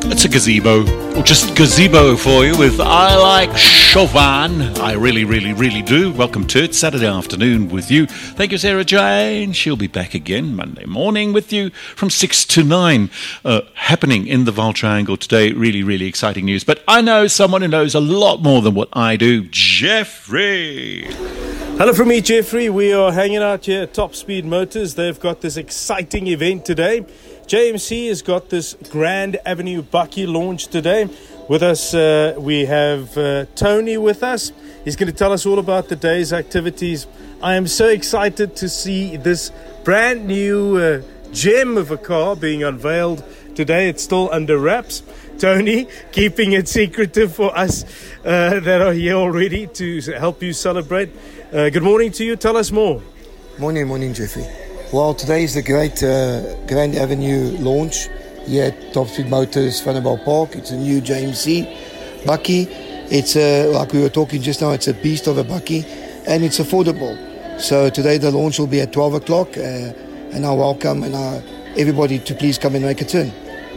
It's a gazebo, or just gazebo for you with I Like Chauvin. I really, really, really do. Welcome to it, Saturday afternoon with you. Thank you, Sarah Jane. She'll be back again Monday morning with you from 6 to 9. Happening in the Vaal Triangle today. Really, really exciting news. But I know someone who knows a lot more than what I do. Jeffrey. Hello from me, Jeffrey. We are hanging out here at Top Speed Motors. They've got this exciting event today. JMC has got this Grand Avenue Bakkie launch today. With us, we have Tony with us. He's going to tell us all about the day's activities. I am so excited to see this brand new gem of a car being unveiled today. It's still under wraps. Tony, keeping it secretive for us that are here already to help you celebrate. Good morning to you. Tell us more. Morning, Jeffrey. Well, today is the great Grand Avenue launch here at Top Speed Motors, Vanderbijl Park. It's a new JMC Bakkie. It's like we were talking just now, it's a beast of a Bakkie and it's affordable. So today the launch will be at 12 o'clock and I welcome everybody to please come and make a turn.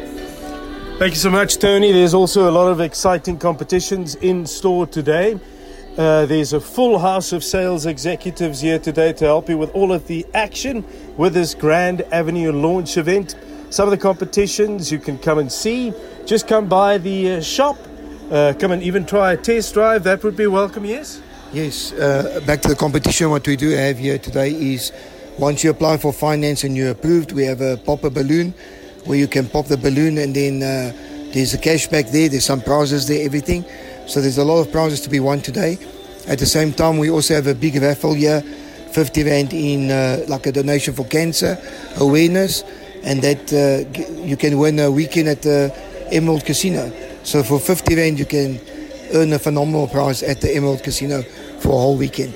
Thank you so much, Tony. There's also a lot of exciting competitions in store today. There's a full house of sales executives here today to help you with all of the action with this Grand Avenue launch event. Some of the competitions you can come and see. Just come by the shop. Come and even try a test drive. That would be welcome, yes? Yes. Back to the competition. What we do have here today is once you apply for finance and you're approved, we have a pop a balloon where you can pop the balloon and then there's a cashback there. There's some prizes there, everything. So there's a lot of prizes to be won today. At the same time, we also have a big raffle here, 50 Rand in like a donation for cancer awareness, and that you can win a weekend at the Emerald Casino. So for 50 Rand, you can earn a phenomenal prize at the Emerald Casino for a whole weekend.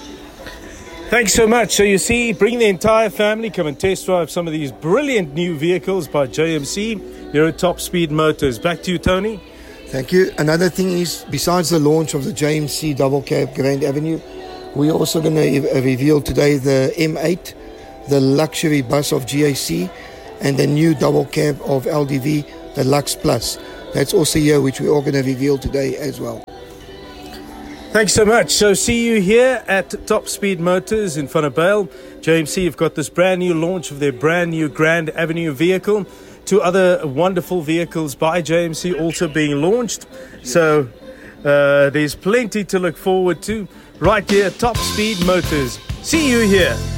Thanks so much. So you see, bring the entire family, come and test drive some of these brilliant new vehicles by JMC here at Top Speed Motors. Back to you, Tony. Thank you. Another thing is, besides the launch of the JMC Double Cab Grand Avenue, we're also going to reveal today the M8, the luxury bus of GAC, and the new double cab of LDV, the Lux Plus. That's also here, which we're all going to reveal today as well. Thanks so much. So see you here at Top Speed Motors in Vanderbijl. JMC have got this brand new launch of their brand new Grand Avenue vehicle. 2 other wonderful vehicles by JMC also being launched. So there's plenty to look forward to right here at Top Speed Motors. See you here.